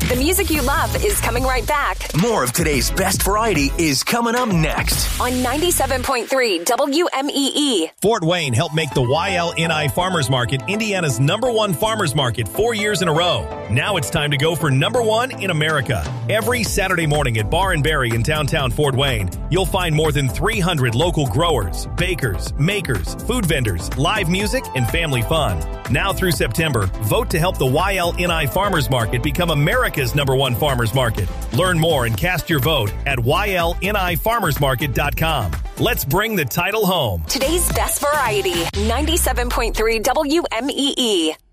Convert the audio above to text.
The music you love is coming right back More of today's best variety is coming up next. on 97.3 WMEE. Fort Wayne helped make the YLNI Farmers Market Indiana's #1 farmers market 4 years in a row. Now it's time to go for #1 in America. Every Saturday morning at Bar and Berry in downtown Fort Wayne, you'll find more than 300 local growers, bakers, makers, food vendors, live music, and family fun. Now through September, vote to help the YLNI Farmers Market become America's #1 farmers market. Learn more and cast your vote at ylnifarmersmarket.com. Let's bring the title home. Today's best variety, 97.3 WMEE.